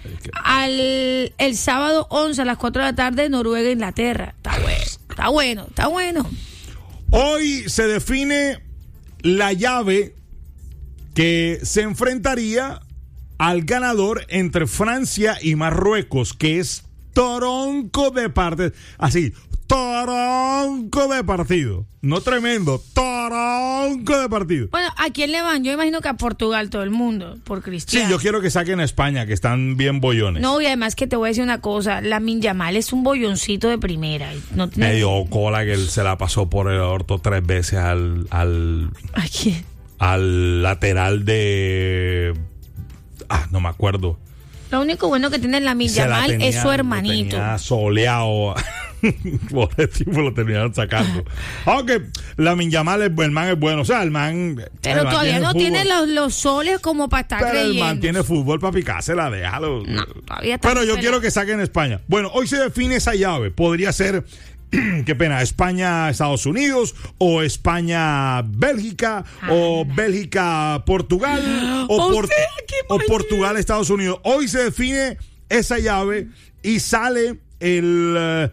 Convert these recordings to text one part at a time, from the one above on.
El sábado 11 a las 4 de la tarde, Noruega, Inglaterra. Está bueno. Hoy se define la llave que se enfrentaría al ganador entre Francia y Marruecos, que es toronco de partido. Así, toronco de partido. No tremendo, toronco de partido. Bueno, ¿a quién le van? Yo imagino que a Portugal, todo el mundo, por Cristiano. Sí, yo quiero que saquen a España, que están bien bollones. No, y además que te voy a decir una cosa, Lamine Yamal es un bolloncito de primera. No tiene... Me dio cola que él se la pasó por el orto 3 veces al ¿A quién? Al lateral de... no me acuerdo. Lo único bueno que tiene Lamine Yamal es su hermanito. Tenía soleado. Por el tipo lo terminaron sacando. Aunque Lamine Yamal el man es bueno. O sea, el man... Pero todavía no tiene los soles como para estar creyendo. El man tiene fútbol para picársela, déjalo. No, todavía está. Pero yo quiero que saquen España. Bueno, hoy se define esa llave. Podría ser... qué pena, España-Estados Unidos o España-Bélgica o Bélgica-Portugal o Portugal-Estados Unidos. Hoy se define esa llave y sale el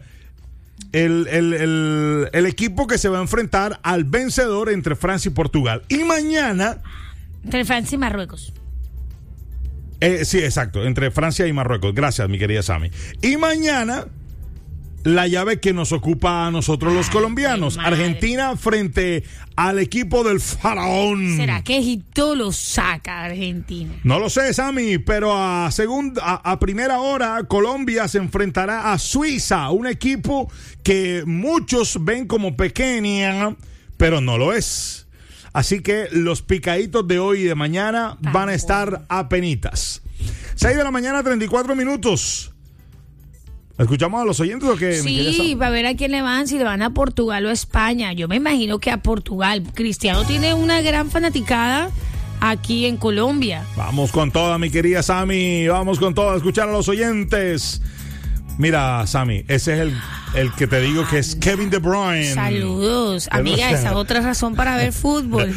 equipo que se va a enfrentar al vencedor entre Francia y Portugal. Y mañana... Entre Francia y Marruecos. Sí, exacto, entre Francia y Marruecos. Gracias, mi querida Sammy. Y mañana... la llave que nos ocupa a nosotros los colombianos. Argentina frente al equipo del faraón. ¿Será que Egipto lo saca a Argentina? No lo sé, Sammy, pero a primera hora Colombia se enfrentará a Suiza, un equipo que muchos ven como pequeña, pero no lo es. Así que los picaditos de hoy y de mañana van a estar apenitas. 6 de la mañana, 34 minutos. ¿Escuchamos a los oyentes o qué? Sí, va a ver a quién le van, si le van a Portugal o a España. Yo me imagino que a Portugal. Cristiano tiene una gran fanaticada aquí en Colombia. Vamos con toda, mi querida Sammy. Vamos con toda, a escuchar a los oyentes. Mira, Sammy, ese es el que te digo que es Kevin De Bruyne. Saludos. Amiga, esa es otra razón para ver fútbol.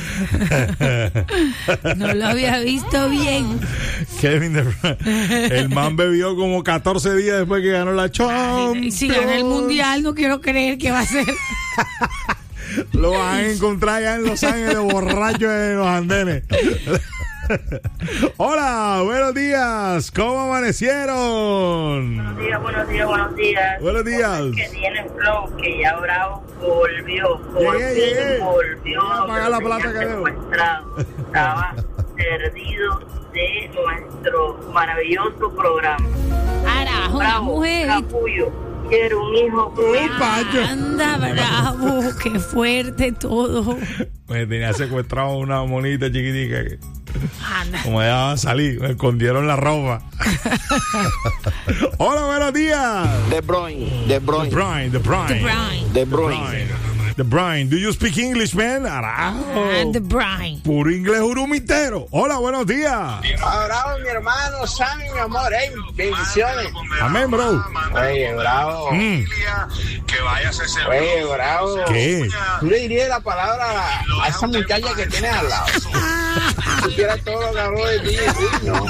No lo había visto bien. Kevin De Bruyne. El man bebió como 14 días después que ganó la Champions. Si gana el Mundial, no quiero creer que va a ser. Lo van a encontrar ya en Los Ángeles, borracho en los andenes. Hola, buenos días. ¿Cómo amanecieron? Buenos días. Buenos días. Que tiene flow, que ya Bravo volvió. Llegué. Volvió. Voy a pagar la plata que debo. Estaba perdido de nuestro maravilloso programa. Carajo, Bravo, mujer. Capullo. Quiero un hijo. Anda, bravo, qué fuerte todo. Me tenía secuestrado una monita chiquitica que... Anda. Como ya va a salir, me escondieron la ropa. Hola, buenos días. De Bruyne. De Bruyne. Do you speak English, man? The Bruyne. Puro inglés urumitero. Hola, buenos días. Bravo, mi hermano, Sammy, mi amor. Bendiciones. Amén, bro. Oye, Bravo. Oye, Bravo. ¿Qué? Tú le dirías la palabra a esa muchacha que tienes al lado. Si supiera todo lo que habló de ti, no.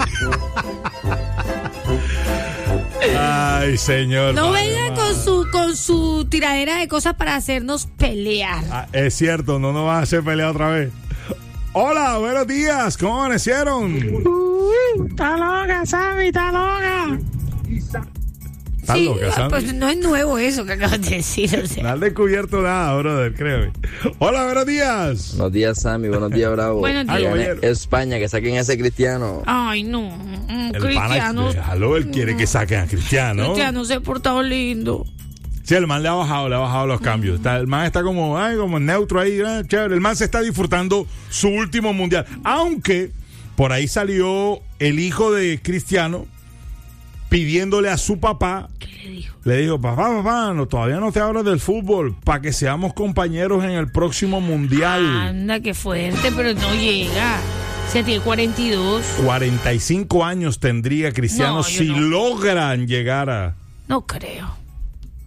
Ay, señor. No vengan con su tiradera de cosas para hacernos pelear. Es cierto, no nos van a hacer pelear otra vez. Hola, buenos días. ¿Cómo amanecieron? Está loca, Sammy, está loca. ¿Estás loca, Sammy? Pues no es nuevo eso que acabas de decir. O sea. No has descubierto nada, brother, créeme. Hola, buenos días. Buenos días, Sammy. Buenos días, Bravo. Buenos días. España, que saquen a ese Cristiano. Ay, no. El Cristiano. Déjalo, él quiere que saquen a Cristiano. Cristiano se ha portado lindo. Sí, el man le ha bajado los cambios. El man está como neutro ahí, chévere. El man se está disfrutando su último mundial. Aunque por ahí salió el hijo de Cristiano pidiéndole a su papá. ¿Qué le dijo? Le dijo, papá, todavía no te hablo del fútbol, para que seamos compañeros en el próximo mundial. Anda, qué fuerte, pero no llega. Se tiene 42. 45 años tendría Cristiano si logran llegar a... No creo.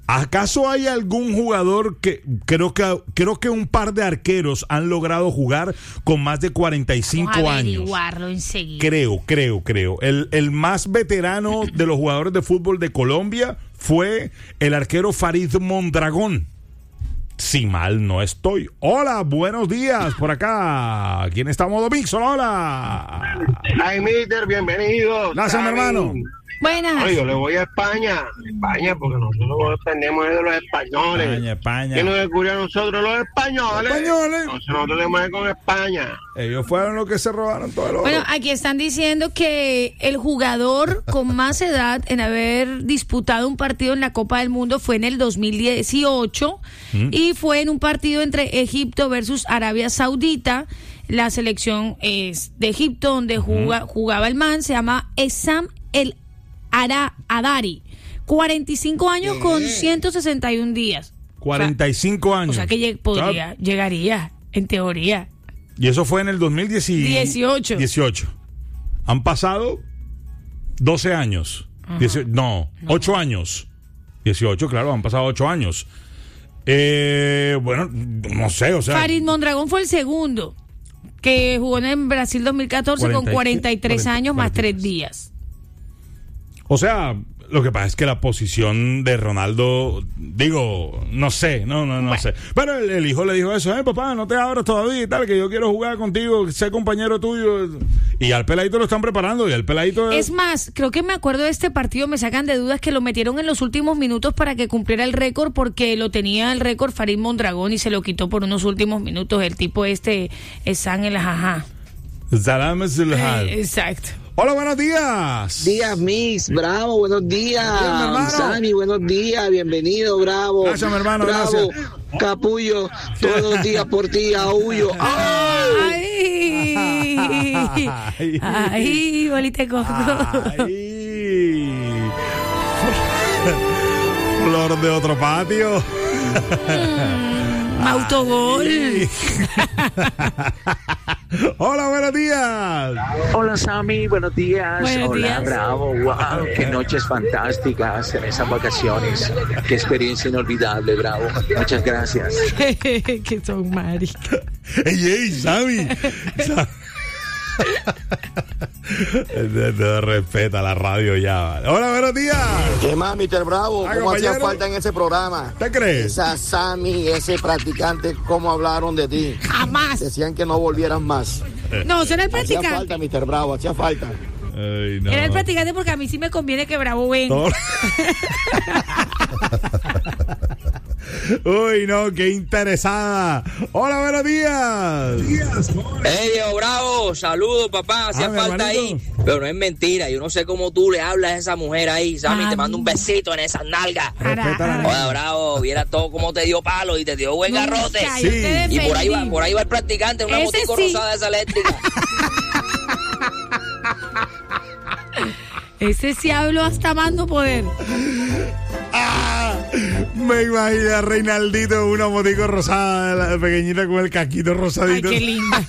¿Acaso hay algún jugador que creo que un par de arqueros han logrado jugar con más de 45 Vamos a años? averiguarlo enseguida. Creo. El más veterano de los jugadores de fútbol de Colombia fue el arquero Farid Mondragón. Si mal no estoy. Hola, buenos días por acá. ¿Quién está en modo mix? Hola. Ay, mister, bienvenido. Gracias, mi hermano. Buenas. Oye, yo le voy a España, porque nosotros dependemos de los españoles. España. ¿Quién nos descubrió a nosotros? Los españoles. Españoles. Entonces nosotros tenemos que ir con España. Ellos fueron los que se robaron todo el oro. Bueno, aquí están diciendo que el jugador con más edad en haber disputado un partido en la Copa del Mundo fue en el 2018 y fue en un partido entre Egipto versus Arabia Saudita. La selección es de Egipto, donde jugaba el man, se llama Essam El Adari. 45 años con 161 días. 45 años. O sea que llegaría, en teoría. Y eso fue en el 18. 18. Han pasado 12 años. 8 años. 18, claro, han pasado 8 años. Bueno, no sé, o sea. Farid Mondragón fue el segundo, que jugó en Brasil 2014 con 43 años más 3 días. O sea, lo que pasa es que la posición de Ronaldo, digo, no sé. Pero el hijo le dijo eso, papá, no te abras todavía y tal, que yo quiero jugar contigo, ser compañero tuyo. Y al peladito lo están preparando, y al peladito... Es más, creo que me acuerdo de este partido, me sacan de dudas que lo metieron en los últimos minutos para que cumpliera el récord, porque lo tenía el récord Farid Mondragón y se lo quitó por unos últimos minutos el tipo Essam El Jajá. Salam es el Exacto. Hola, buenos días. Días, Miss, bravo, buenos días. Sammy, buenos días, bienvenido, bravo. Gracias, mi hermano, bravo, gracias. Capullo, todos los días por ti, aullo. Ay, bolita de coco. Ay. Flor de otro patio. Autogol. Hola, buenos días. Hola, Sammy, buenos días. Buenos Hola, días. bravo, wow, qué noches fantásticas en esas vacaciones. Qué experiencia inolvidable, bravo. Muchas gracias. Que son maricas. Ey, Sammy. No respeta la radio ya. Hola, buenos días. ¿Qué más, Mr. Bravo? ¿Cómo hacía compañero. falta en ese programa? ¿Te crees? Esa Sammy, ese practicante, ¿cómo hablaron de ti? Jamás. Decían que no volvieran más. No, será el Hacía practicante. falta, Mr. Bravo, hacía falta. Ay, no. Era el practicante porque a mí sí me conviene que Bravo venga. Todo- Uy, no, qué interesada. Hola, buenos días. Hey, Diego Bravo, saludos, papá. Hacía mi falta hermanito. ahí. Pero no es mentira. Yo no sé cómo tú le hablas a esa mujer ahí, Sammy. Te mando un besito en esas nalgas. Respétala. Oye, Bravo, viera todo cómo te dio palo y te dio buen garrote. Nunca, yo te Y por ahí defendí. va el practicante en una Ese motico sí. rosada de esa eléctrica. Ese sí habló hasta más no poder. Me imagino a Reinaldito en una motico rosada, la pequeñita con el casquito Ay, rosadito. qué linda.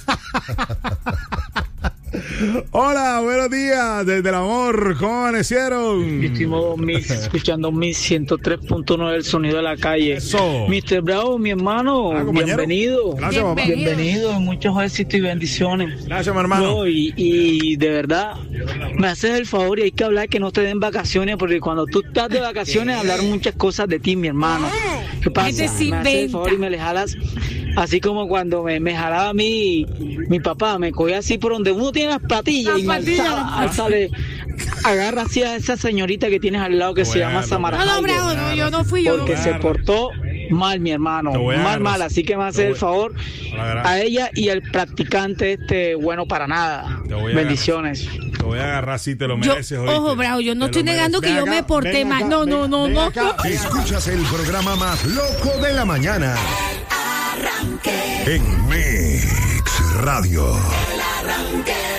Hola, buenos días, desde el amor, ¿cómo amanecieron? Estimado Mix, escuchando Mix 103.9, el sonido de la calle. Eso. Mr. Bravo, mi hermano, compañero. bienvenido. Gracias, papá. Bienvenido, muchos éxitos y bendiciones. Gracias, mi hermano. No, y de verdad, me haces el favor y hay que hablar que no te den vacaciones, porque cuando tú estás de vacaciones, hablar muchas cosas de ti, mi hermano. ¿Qué pasa? Ese sí Me haces el favor y inventa. me le jalas, así como cuando me jalaba a mí, mi papá, me cogía así por donde uno tiene las patillas y me alzale, agarra así a esa señorita que tienes al lado que se llama Samara. No, Jairo, Bravo, no, yo no fui yo. porque se portó mal, mi hermano, Te voy a mal, agarrar. mal, así que me hace el favor a ella y al practicante bueno para nada. Te voy a Bendiciones. Te voy a agarrar si te lo Yo, mereces. ¿oíste? ojo, Bravo, yo no Te lo estoy negando mereces. que yo Ven me acá, porté ven mal. acá, No, ven- no. ven acá. Escuchas el programa más loco de la mañana. En Mix Radio. El arranque.